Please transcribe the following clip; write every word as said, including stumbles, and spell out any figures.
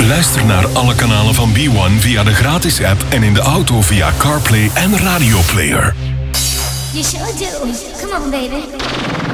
Luister naar alle kanalen van B one via de gratis app en in de auto via CarPlay en Radio Player. You sure do. Come on, baby.